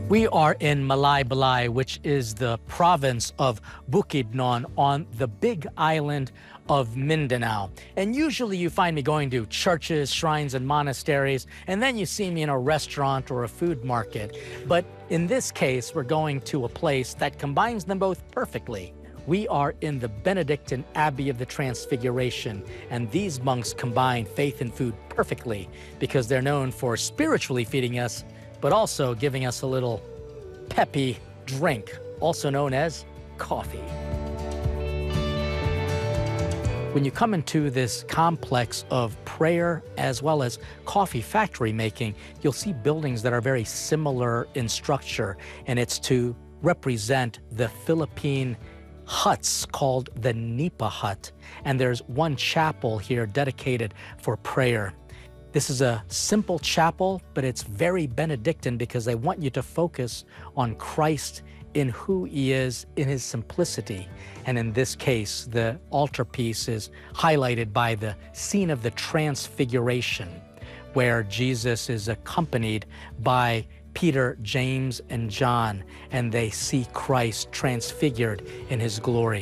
We are in Malaybalay, which is the province of Bukidnon on the big island of Mindanao. And usually you find me going to churches, shrines, and monasteries, and then you see me in a restaurant or a food market. But in this case, we're going to a place that combines them both perfectly. We are in the Benedictine Abbey of the Transfiguration, and these monks combine faith and food perfectly because they're known for spiritually feeding us, but also giving us a little peppy drink, also known as coffee. When you come into this complex of prayer as well as coffee factory making, you'll see buildings that are very similar in structure, and it's to represent the Philippine huts called the Nipa Hut. And there's one chapel here dedicated for prayer. This is a simple chapel, but it's very Benedictine because they want you to focus on Christ in who he is in his simplicity. And in this case, the altarpiece is highlighted by the scene of the Transfiguration, where Jesus is accompanied by Peter, James, and John, and they see Christ transfigured in his glory.